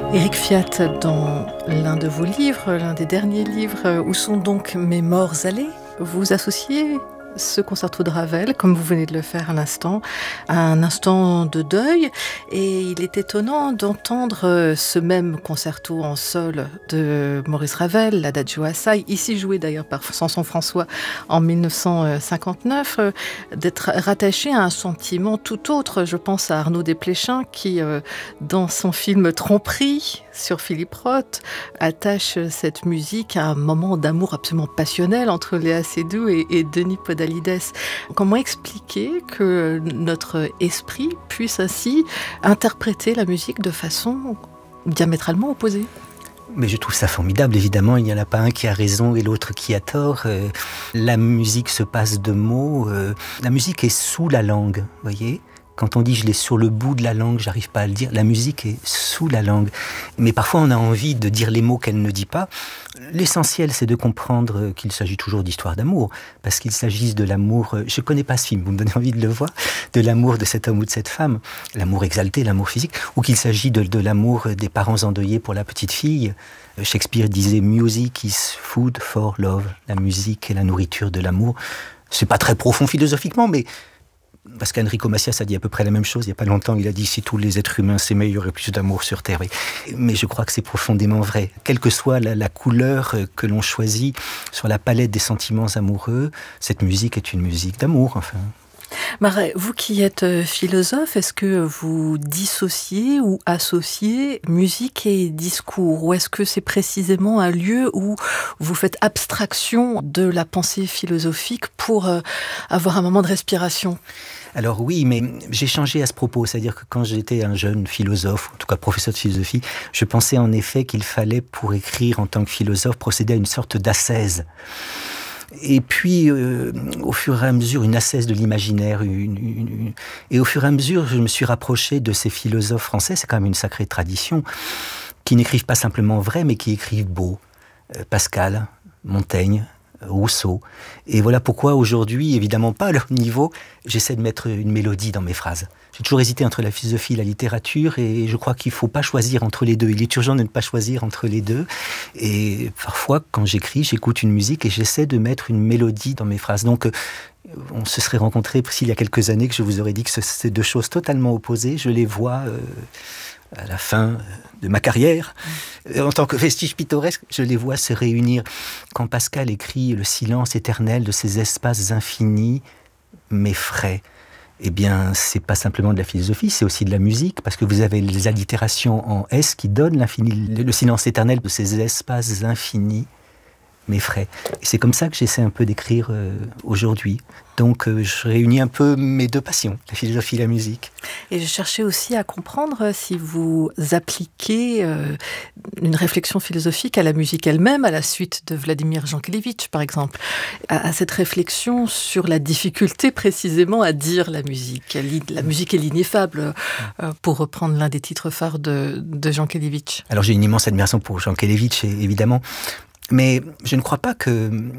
Éric Fiat, dans l'un de vos livres, l'un des derniers livres, Où sont donc mes morts allés, vous associez ce concerto de Ravel, comme vous venez de le faire à l'instant, à un instant de deuil. Et il est étonnant d'entendre ce même concerto en sol de Maurice Ravel, l'Adagio Assai, ici joué d'ailleurs par Samson François en 1959, d'être rattaché à un sentiment tout autre. Je pense à Arnaud Desplechin qui, dans son film Tromperie sur Philippe Roth, attache cette musique à un moment d'amour absolument passionnel entre Léa Seydoux et Denis Podalides. Comment expliquer que notre esprit puisse ainsi interpréter la musique de façon diamétralement opposée ? Mais je trouve ça formidable, évidemment, il n'y en a pas un qui a raison et l'autre qui a tort. La musique se passe de mots, la musique est sous la langue, vous voyez ? Quand on dit « je l'ai sur le bout de la langue », j'arrive pas à le dire. La musique est sous la langue. Mais parfois, on a envie de dire les mots qu'elle ne dit pas. L'essentiel, c'est de comprendre qu'il s'agit toujours d'histoire d'amour. Parce qu'il s'agisse de l'amour... Je connais pas ce film, vous me donnez envie de le voir. De l'amour de cet homme ou de cette femme. L'amour exalté, l'amour physique. Ou qu'il s'agit de l'amour des parents endeuillés pour la petite fille. Shakespeare disait « Music is food for love ». La musique est la nourriture de l'amour. C'est pas très profond philosophiquement, mais... Parce qu'Enrico Macias a dit à peu près la même chose il n'y a pas longtemps. Il a dit « si tous les êtres humains s'aimaient, il y aurait plus d'amour sur Terre ». Mais je crois que c'est profondément vrai. Quelle que soit la couleur que l'on choisit sur la palette des sentiments amoureux, cette musique est une musique d'amour, enfin. Marais, vous qui êtes philosophe, est-ce que vous dissociez ou associez musique et discours ? Ou est-ce que c'est précisément un lieu où vous faites abstraction de la pensée philosophique pour avoir un moment de respiration ? Alors oui, mais j'ai changé à ce propos. C'est-à-dire que quand j'étais un jeune philosophe, en tout cas professeur de philosophie, je pensais en effet qu'il fallait, pour écrire en tant que philosophe, procéder à une sorte d'ascèse. Et puis, au fur et à mesure, une ascèse de l'imaginaire. Et au fur et à mesure, je me suis rapproché de ces philosophes français, c'est quand même une sacrée tradition, qui n'écrivent pas simplement vrai, mais qui écrivent beau. Pascal, Montaigne, Rousseau. Et voilà pourquoi aujourd'hui, évidemment pas à leur niveau, j'essaie de mettre une mélodie dans mes phrases. J'ai toujours hésité entre la philosophie et la littérature et je crois qu'il ne faut pas choisir entre les deux. Il est urgent de ne pas choisir entre les deux. Et parfois, quand j'écris, j'écoute une musique et j'essaie de mettre une mélodie dans mes phrases. Donc, on se serait rencontrés il y a quelques années que je vous aurais dit que c'est deux choses totalement opposées. Je les vois à la fin de ma carrière. En tant que vestige pittoresque, je les vois se réunir. Quand Pascal écrit « Le silence éternel de ces espaces infinis m'effraie », eh bien, c'est pas simplement de la philosophie, c'est aussi de la musique, parce que vous avez les allitérations en S qui donnent l'infini, le silence éternel de ces espaces infinis m'effraie. Et c'est comme ça que j'essaie un peu d'écrire aujourd'hui. Donc, je réunis un peu mes deux passions, la philosophie et la musique. Et je cherchais aussi à comprendre si vous appliquez une réflexion philosophique à la musique elle-même, à la suite de Vladimir Jankélévitch, par exemple, à cette réflexion sur la difficulté précisément à dire la musique. La musique est l'ineffable, pour reprendre l'un des titres phares de Jankélévitch. Alors, j'ai une immense admiration pour Jankélévitch, évidemment. Mais je ne crois pas que